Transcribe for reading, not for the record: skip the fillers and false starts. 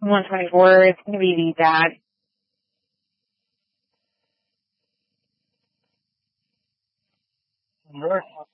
124. It's going to be the dad. North